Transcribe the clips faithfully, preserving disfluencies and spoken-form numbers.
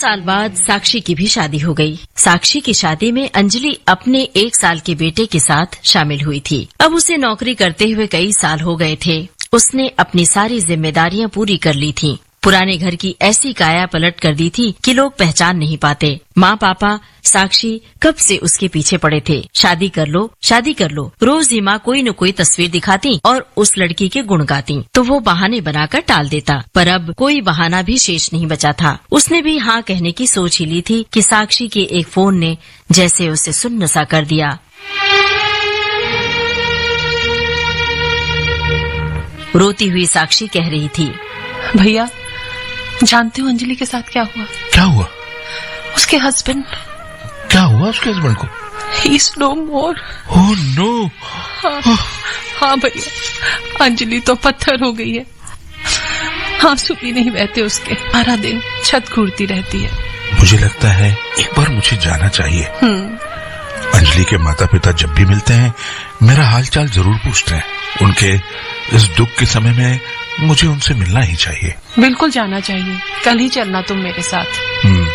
साल बाद साक्षी की भी शादी हो गई। साक्षी की शादी में अंजलि अपने एक साल के बेटे के साथ शामिल हुई थी। अब उसे नौकरी करते हुए कई साल हो गए थे। उसने अपनी सारी जिम्मेदारियां पूरी कर ली थीं। पुराने घर की ऐसी काया पलट कर दी थी कि लोग पहचान नहीं पाते। माँ पापा साक्षी कब से उसके पीछे पड़े थे। शादी कर लो, शादी कर लो। रोज ही माँ कोई न कोई तस्वीर दिखाती और उस लड़की के गुण गाती, तो वो बहाने बनाकर टाल देता। पर अब कोई बहाना भी शेष नहीं बचा था। उसने भी हाँ कहने की सोच ही ली थी कि साक्षी के एक फोन ने जैसे उसे सुन्न सा कर दिया। रोती हुई साक्षी कह रही थी, भैया जानते हो अंजलि के साथ क्या हुआ? क्या हुआ? उसके हस्बैंड। क्या हुआ उसके हस्बैंड को? He is no more. Oh no. हाँ, हाँ भैया, अंजलि तो पत्थर हो गई है। आंसू भी नहीं बहते उसके, सारा दिन छत घूरती रहती है। मुझे लगता है एक बार मुझे जाना चाहिए। अंजलि के माता पिता जब भी मिलते हैं मेरा हाल चाल जरूर पूछते हैं। उनके इस दुख के समय में मुझे उनसे मिलना ही चाहिए। बिल्कुल जाना चाहिए। कल ही चलना तुम मेरे साथ। हम्म।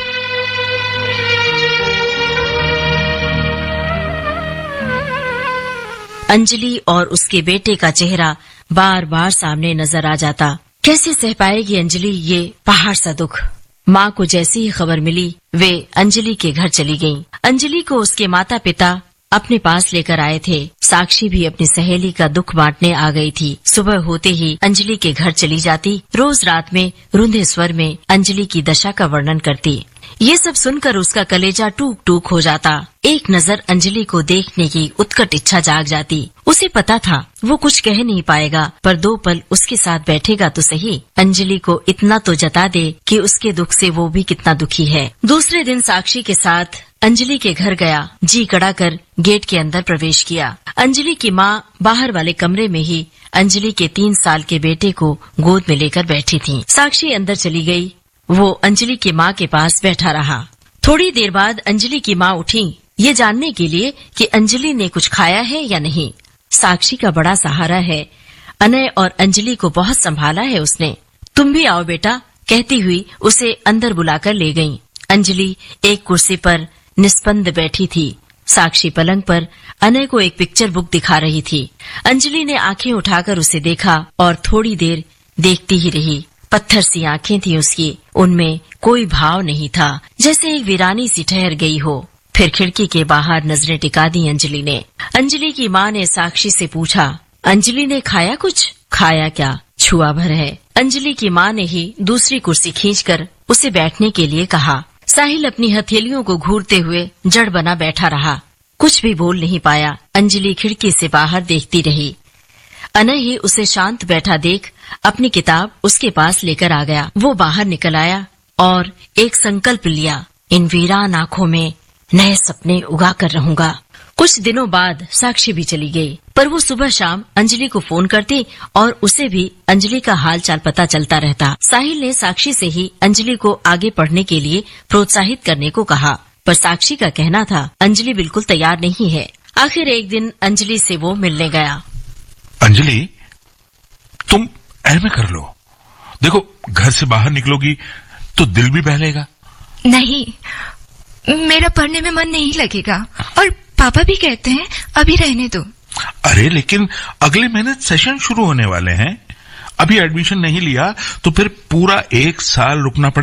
अंजलि और उसके बेटे का चेहरा बार बार सामने नजर आ जाता। कैसे सह पाएगी अंजलि ये पहाड़ सा दुख। माँ को जैसी ही खबर मिली वे अंजलि के घर चली गईं। अंजलि को उसके माता पिता अपने पास लेकर आए थे। साक्षी भी अपनी सहेली का दुख बांटने आ गई थी। सुबह होते ही अंजलि के घर चली जाती। रोज रात में रुंधे स्वर में अंजलि की दशा का वर्णन करती। ये सब सुनकर उसका कलेजा टूक टूक हो जाता। एक नजर अंजलि को देखने की उत्कट इच्छा जाग जाती। उसे पता था वो कुछ कह नहीं पाएगा, पर दो पल उसके साथ बैठेगा तो सही। अंजलि को इतना तो जता दे कि उसके दुख से वो भी कितना दुखी है। दूसरे दिन साक्षी के साथ अंजलि के घर गया। जी कड़ा कर गेट के अंदर प्रवेश किया। अंजलि की माँ बाहर वाले कमरे में ही अंजलि के तीन साल के बेटे को गोद में लेकर बैठी थी। साक्षी अंदर चली गई। वो अंजलि की माँ के पास बैठा रहा। थोड़ी देर बाद अंजलि की माँ उठी, ये जानने के लिए कि अंजलि ने कुछ खाया है या नहीं। साक्षी का बड़ा सहारा है। अनय और अंजलि को बहुत संभाला है उसने। तुम भी आओ बेटा, कहती हुई उसे अंदर बुलाकर ले गईं। अंजलि एक कुर्सी पर निस्पंद बैठी थी। साक्षी पलंग पर अनय को एक पिक्चर बुक दिखा रही थी। अंजलि ने आंखें उठाकर उसे देखा और थोड़ी देर देखती ही रही। पत्थर सी आंखें थी उसकी, उनमें कोई भाव नहीं था, जैसे एक वीरानी सी ठहर गई हो। फिर खिड़की के बाहर नजरें टिका दी अंजलि ने। अंजलि की माँ ने साक्षी से पूछा, अंजलि ने खाया कुछ? खाया क्या, छुआ भर है। अंजलि की माँ ने ही दूसरी कुर्सी खींचकर उसे बैठने के लिए कहा। साहिल अपनी हथेलियों को घूरते हुए जड़ बना बैठा रहा, कुछ भी बोल नहीं पाया। अंजलि खिड़की से बाहर देखती रही। अनय ही उसे शांत बैठा देख अपनी किताब उसके पास लेकर आ गया। वो बाहर निकल आया और एक संकल्प लिया, इन वीरान आंखों में नए सपने उगा कर रहूंगा। कुछ दिनों बाद साक्षी भी चली गई, पर वो सुबह शाम अंजलि को फोन करती और उसे भी अंजलि का हाल चाल पता चलता रहता। साहिल ने साक्षी से ही अंजलि को आगे पढ़ने के लिए प्रोत्साहित करने को कहा, पर साक्षी का कहना था अंजलि बिल्कुल तैयार नहीं है। आखिर एक दिन अंजलि से वो मिलने गया। अंजलि, तुम ऐसे कर लो, देखो घर से बाहर निकलोगी तो दिल भी बहलेगा। नहीं, मेरा पढ़ने में मन नहीं लगेगा और पापा भी कहते हैं अभी रहने दो। अरे लेकिन अगले महीने सेशन शुरू होने वाले हैं, अभी एडमिशन नहीं लिया तो फिर पूरा एक साल रुकना पड़ेगा।